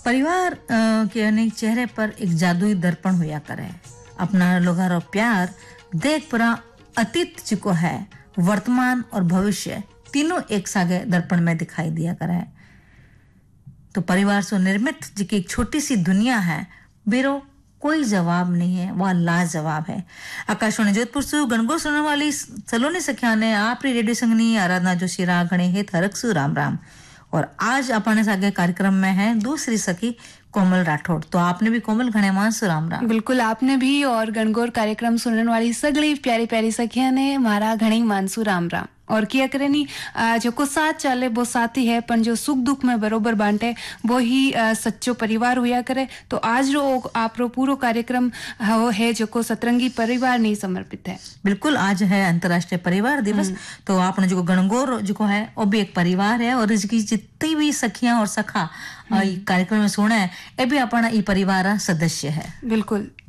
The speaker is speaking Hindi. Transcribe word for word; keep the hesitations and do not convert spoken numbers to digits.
परिवार अ, के अनेक चेहरे पर एक जादुई दर्पण होया करे। अपना लोगार और प्यार देख पूरा अतीत जिको है, वर्तमान और भविष्य तीनों एक सागे दर्पण में दिखाई दिया करे। तो परिवार से निर्मित जी की एक छोटी सी दुनिया है, बेरो कोई जवाब नहीं है, वह लाजवाब है। आकाशवाणी जोधपुर से गणगोर सुनने वाली सलोनी सखिया ने आपरी रेडियो संगनी आराधना जोशी रा गणे हे थरकसु राम राम। और आज अपने सागे कार्यक्रम में है दूसरी सखी कोमल राठौड़। तो आपने भी कोमल घणे मानसु राम राम। बिल्कुल आपने भी, और गणगौर कार्यक्रम सुनने वाली सगली प्यारी प्यारी सखिया ने मारा घणी मानसु राम राम। और किया करे नी जो को साथ चले वो साथी है, पर जो सुख दुख में बरोबर बांटे वो ही आ, सच्चो परिवार हुआ करे। तो आज रो आप रो पूरो कार्यक्रम हो है जो को सतरंगी परिवार नहीं समर्पित है। बिल्कुल, आज है अंतर्राष्ट्रीय परिवार दिवस। तो आपने जो गणगौर जो है वो भी एक परिवार है, और इसकी जितनी भी सखियां और सखा कार्यक्रम में सुना है ये भी अपना ये परिवार सदस्य है। बिल्कुल।